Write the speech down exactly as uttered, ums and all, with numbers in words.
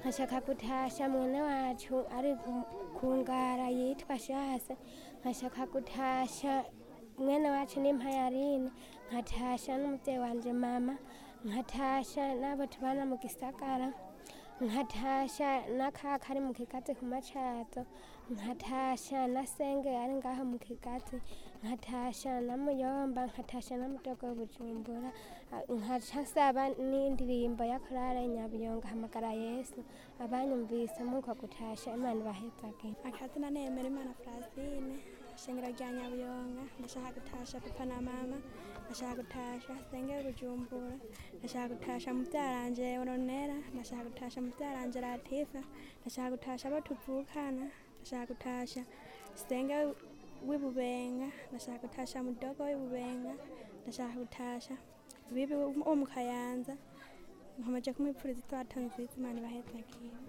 nkashaka gutasha mwene wacu ari ku Ngara yitwa Shase, nkashaka gutasha mwene wacu n'impayarine, nkatasha n'umuvyeyi wanje mama, nkatasha n'abo tubana mu gisagara, nkatasha na kaka ari mu Kigazi ku Macato, nkatasha na senge ari ngaho mu Kigazi, nkatasha na muyomba, nkatasha na mudogo Bujumbura, nkaca nsaba n'indirimbo ya korale Nyabiyonga hamagara Yesu, abanyumvise muko gutasha Imana ibahezagire. Akazina nemera Imana Francine, shengero rya Nyabiyonga, ndashaka gutasha papa na mama, ndashaka gutasha senge Bujumbura, ndashaka gutasha muvyaranje Oronera, ndashaka gutasha muvyaranje Latifa, ndashaka gutasha abo tuvukana, ndashaka gutasha senge w'ibubenga, ndashaka gutasha mudogo w'ibubenga, ndashaka gutasha bibi wo mu Kayanza, nkomeje kumwipfuriza isabato nziza Imana ibahezagire.